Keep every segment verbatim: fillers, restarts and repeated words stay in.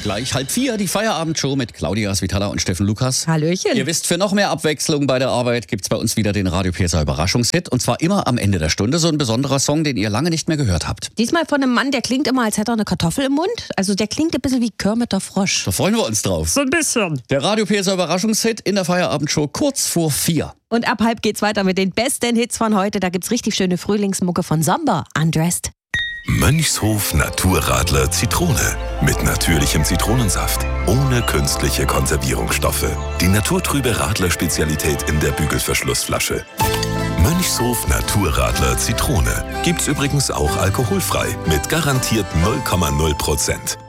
Gleich halb vier, die Feierabendshow mit Claudia Svitala und Steffen Lukas. Hallöchen. Ihr wisst, für noch mehr Abwechslung bei der Arbeit gibt's bei uns wieder den Radio P S A Überraschungshit. Und zwar immer am Ende der Stunde so ein besonderer Song, den ihr lange nicht mehr gehört habt. Diesmal von einem Mann, der klingt immer, als hätte er eine Kartoffel im Mund. Also der klingt ein bisschen wie Kermit der Frosch. Da freuen wir uns drauf. So ein bisschen. Der Radio P S A Überraschungshit in der Feierabendshow kurz vor vier. Und ab halb geht's weiter mit den besten Hits von heute. Da gibt's richtig schöne Frühlingsmucke von Samba, Undressed. Mönchshof Naturradler Zitrone. Mit natürlichem Zitronensaft. Ohne künstliche Konservierungsstoffe. Die naturtrübe Radler-Spezialität in der Bügelverschlussflasche. Mönchshof Naturradler Zitrone. Gibt's übrigens auch alkoholfrei. Mit garantiert null Komma null Prozent.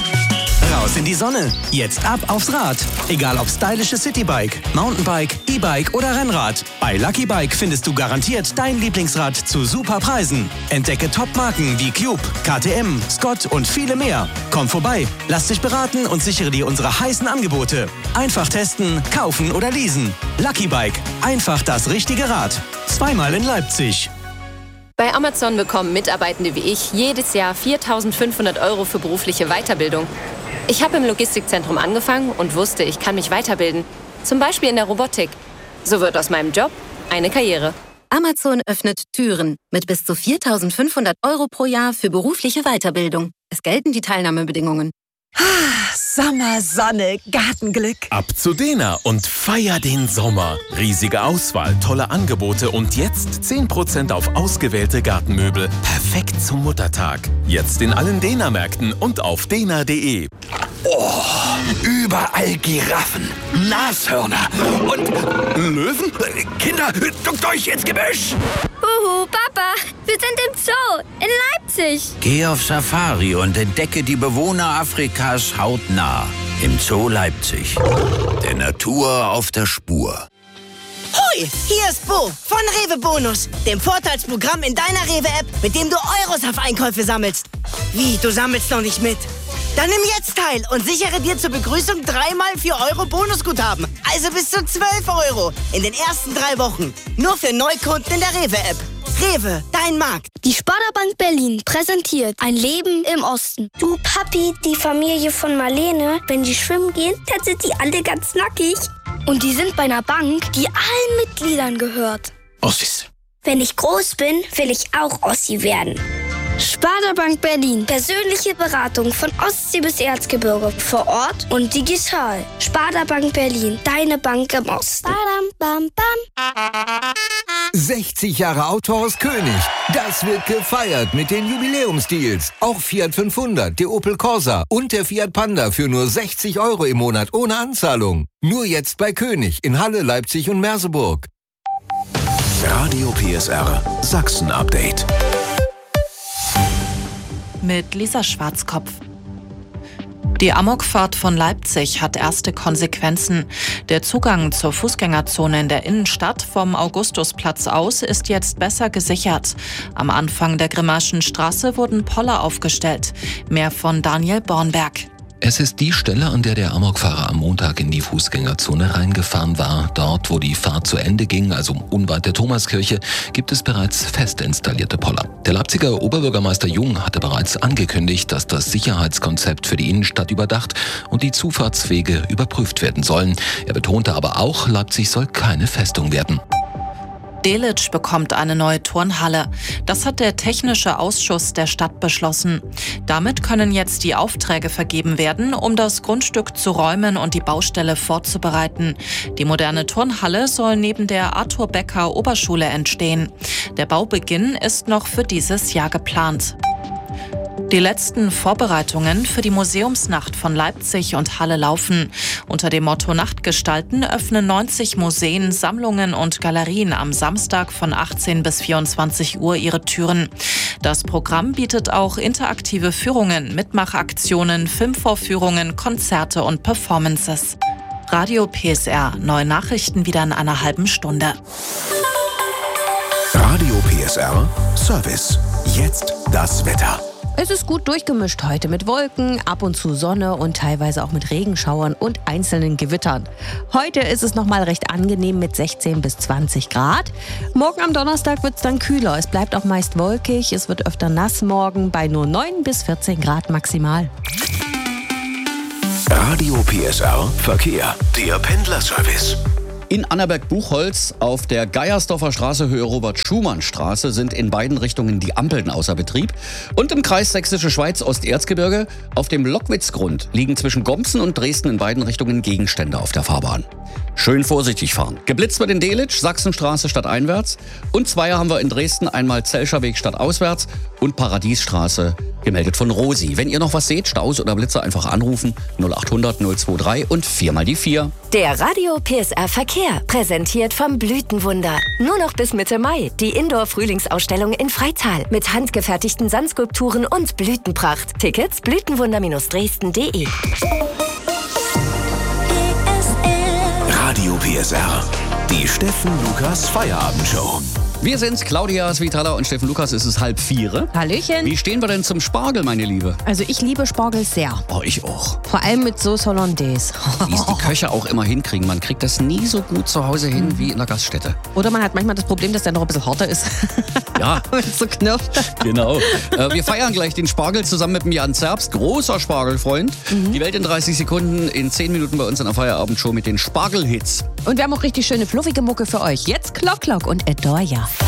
Raus in die Sonne. Jetzt ab aufs Rad. Egal ob stylisches Citybike, Mountainbike, E-Bike oder Rennrad. Bei Lucky Bike findest du garantiert dein Lieblingsrad zu super Preisen. Entdecke Top-Marken wie Cube, K T M, Scott und viele mehr. Komm vorbei, lass dich beraten und sichere dir unsere heißen Angebote. Einfach testen, kaufen oder leasen. Lucky Bike. Einfach das richtige Rad. Zweimal in Leipzig. Bei Amazon bekommen Mitarbeitende wie ich jedes Jahr viertausendfünfhundert Euro für berufliche Weiterbildung. Ich habe im Logistikzentrum angefangen und wusste, ich kann mich weiterbilden. Zum Beispiel in der Robotik. So wird aus meinem Job eine Karriere. Amazon öffnet Türen mit bis zu viertausendfünfhundert Euro pro Jahr für berufliche Weiterbildung. Es gelten die Teilnahmebedingungen. Sommer, Sonne, Gartenglück. Ab zu Dena und feier den Sommer. Riesige Auswahl, tolle Angebote und jetzt zehn Prozent auf ausgewählte Gartenmöbel. Perfekt zum Muttertag. Jetzt in allen Dena-Märkten und auf dena punkt de. Oh, überall Giraffen, Nashörner und Löwen. Kinder, duckt euch ins Gebüsch. Huhu, Papa, wir sind im Zoo in Leipzig. Geh auf Safari und entdecke die Bewohner Afrikas hautnah. Im Zoo Leipzig. Der Natur auf der Spur. Hoi, hier ist Bo von Rewe Bonus, dem Vorteilsprogramm in deiner Rewe-App, mit dem du Euros auf Einkäufe sammelst. Wie, du sammelst noch nicht mit? Dann nimm jetzt teil und sichere dir zur Begrüßung dreimal vier Euro Bonusguthaben. Also bis zu zwölf Euro in den ersten drei Wochen. Nur für Neukunden in der Rewe-App. Rewe, dein Markt. Die Sparda-Bank Berlin präsentiert ein Leben im Osten. Du Papi, die Familie von Marlene, wenn die schwimmen gehen, dann sind die alle ganz nackig. Und die sind bei einer Bank, die allen Mitgliedern gehört. Ossis. Wenn ich groß bin, will ich auch Ossi werden. Sparda Bank Berlin. Persönliche Beratung von Ostsee bis Erzgebirge. Vor Ort und digital. Sparda Bank Berlin. Deine Bank im Osten. Badam, bam, bam. sechzig Jahre Autohaus König. Das wird gefeiert mit den Jubiläumsdeals. Auch Fiat fünfhundert, der Opel Corsa und der Fiat Panda für nur sechzig Euro im Monat ohne Anzahlung. Nur jetzt bei König in Halle, Leipzig und Merseburg. Radio P S R Sachsen-Update. Mit Lisa Schwarzkopf. Die Amokfahrt von Leipzig hat erste Konsequenzen. Der Zugang zur Fußgängerzone in der Innenstadt vom Augustusplatz aus ist jetzt besser gesichert. Am Anfang der Grimmaschen Straße wurden Poller aufgestellt. Mehr von Daniel Bornberg. Es ist die Stelle, an der der Amokfahrer am Montag in die Fußgängerzone reingefahren war. Dort, wo die Fahrt zu Ende ging, also unweit der Thomaskirche, gibt es bereits fest installierte Poller. Der Leipziger Oberbürgermeister Jung hatte bereits angekündigt, dass das Sicherheitskonzept für die Innenstadt überdacht und die Zufahrtswege überprüft werden sollen. Er betonte aber auch, Leipzig soll keine Festung werden. Delitzsch bekommt eine neue Turnhalle. Das hat der Technische Ausschuss der Stadt beschlossen. Damit können jetzt die Aufträge vergeben werden, um das Grundstück zu räumen und die Baustelle vorzubereiten. Die moderne Turnhalle soll neben der Arthur Becker Oberschule entstehen. Der Baubeginn ist noch für dieses Jahr geplant. Die letzten Vorbereitungen für die Museumsnacht von Leipzig und Halle laufen. Unter dem Motto Nachtgestalten öffnen neunzig Museen, Sammlungen und Galerien am Samstag von achtzehn bis vierundzwanzig Uhr ihre Türen. Das Programm bietet auch interaktive Führungen, Mitmachaktionen, Filmvorführungen, Konzerte und Performances. Radio P S R, neue Nachrichten wieder in einer halben Stunde. Radio P S R Service. Jetzt das Wetter. Es ist gut durchgemischt heute mit Wolken, ab und zu Sonne und teilweise auch mit Regenschauern und einzelnen Gewittern. Heute ist es nochmal recht angenehm mit sechzehn bis zwanzig Grad. Morgen am Donnerstag wird es dann kühler. Es bleibt auch meist wolkig, es wird öfter nass morgen bei nur neun bis vierzehn Grad maximal. Radio P S R Verkehr. Der Pendlerservice. In Annaberg-Buchholz auf der Geiersdorfer Straße Höhe Robert-Schumann-Straße sind in beiden Richtungen die Ampeln außer Betrieb. Und im Kreis Sächsische Schweiz Osterzgebirge auf dem Lockwitzgrund liegen zwischen Gomsen und Dresden in beiden Richtungen Gegenstände auf der Fahrbahn. Schön vorsichtig fahren. Geblitzt wird in Delitzsch, Sachsenstraße stadteinwärts. Und Zweier haben wir in Dresden, einmal Zelscher Weg stadtauswärts und Paradiesstraße, gemeldet von Rosi. Wenn ihr noch was seht, Staus oder Blitzer, einfach anrufen. null acht hundert null zwei drei und vier mal die vier. Der Radio P S R Verkehr, präsentiert vom Blütenwunder. Nur noch bis Mitte Mai die Indoor-Frühlingsausstellung in Freital mit handgefertigten Sandskulpturen und Blütenpracht. Tickets blütenwunder Dresden punkt de. Radio P S R. Die Steffen Lukas Feierabendshow. Wir sind's, Claudia Svitala und Steffen Lukas, es ist halb vier. Hallöchen. Wie stehen wir denn zum Spargel, meine Liebe? Also ich liebe Spargel sehr. Oh, ich auch. Vor allem mit Sauce Hollandaise. Wie es die Köche auch immer hinkriegen. Man kriegt das nie so gut zu Hause hin mhm. wie in der Gaststätte. Oder man hat manchmal das Problem, dass der noch ein bisschen harter ist. Ja. Wenn es so knirft. Genau. Äh, wir feiern gleich den Spargel zusammen mit dem Jan Zerbst, großer Spargelfreund. Mhm. Die Welt in dreißig Sekunden, in zehn Minuten bei uns in der Feierabendshow mit den Spargelhits. Und wir haben auch richtig schöne fluffige Mucke für euch. Jetzt Klock Klock und Adoya.